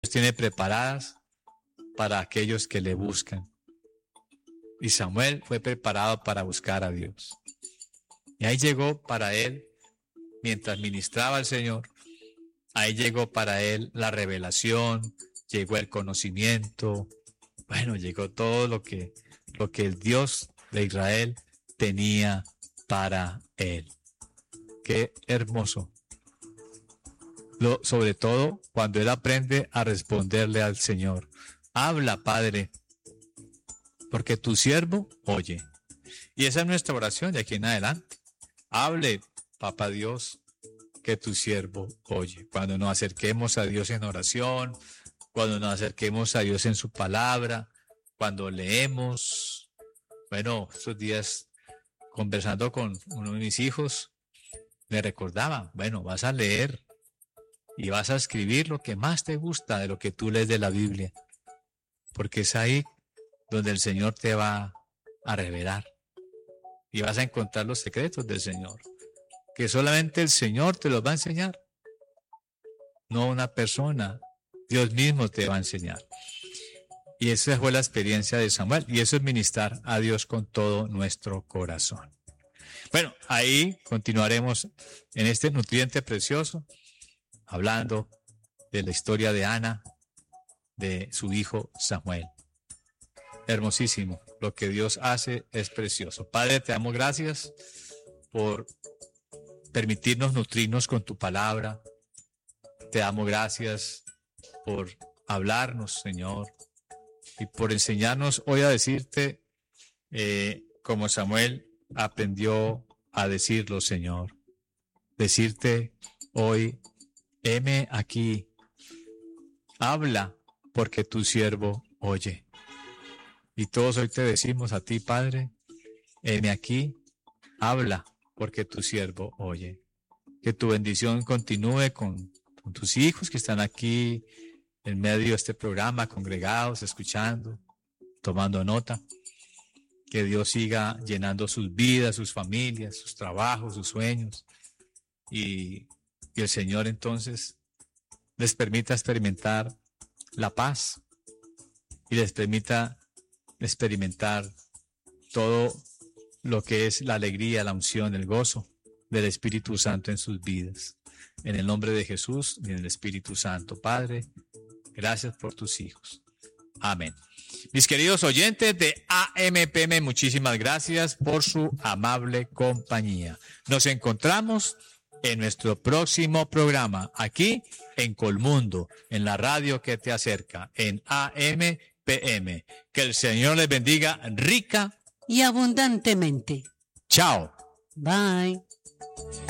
tiene preparadas para aquellos que le buscan. Y Samuel fue preparado para buscar a Dios. Y ahí llegó para él, mientras ministraba al Señor, ahí llegó para él la revelación, llegó el conocimiento, bueno, llegó todo lo que el Dios de Israel tenía para él. Qué hermoso. Sobre todo cuando él aprende a responderle al Señor. Habla, Padre, porque tu siervo oye. Y esa es nuestra oración de aquí en adelante. Hable, Papá Dios, que tu siervo oye. Cuando nos acerquemos a Dios en oración, cuando nos acerquemos a Dios en su palabra, cuando leemos. Bueno, estos días conversando con uno de mis hijos, me recordaba, bueno, vas a leer y vas a escribir lo que más te gusta de lo que tú lees de la Biblia, porque es ahí donde el Señor te va a revelar y vas a encontrar los secretos del Señor, que solamente el Señor te los va a enseñar, no una persona, Dios mismo te va a enseñar. Y esa fue la experiencia de Samuel, y eso es ministrar a Dios con todo nuestro corazón. Bueno, ahí continuaremos en este nutriente precioso, hablando de la historia de Ana, de su hijo Samuel. Hermosísimo, lo que Dios hace es precioso. Padre, te damos gracias por permitirnos nutrirnos con tu palabra. Te damos gracias por hablarnos, Señor, y por enseñarnos hoy a decirte, como Samuel aprendió a decirlo, Señor. Decirte hoy, heme aquí, habla, porque tu siervo oye. Y todos hoy te decimos a ti, Padre, heme aquí, habla, porque tu siervo oye. Que tu bendición continúe con tus hijos que están aquí en medio de este programa, congregados, escuchando, tomando nota. Que Dios siga llenando sus vidas, sus familias, sus trabajos, sus sueños. Y el Señor entonces les permita experimentar la paz y les permita experimentar todo lo que es la alegría, la unción, el gozo del Espíritu Santo en sus vidas. En el nombre de Jesús y en el Espíritu Santo. Padre, gracias por tus hijos. Amén. Mis queridos oyentes de AMPM, muchísimas gracias por su amable compañía. Nos encontramos en nuestro próximo programa, aquí en Colmundo, en la radio que te acerca, en AMPM. Que el Señor les bendiga rica y abundantemente. Chao. Bye.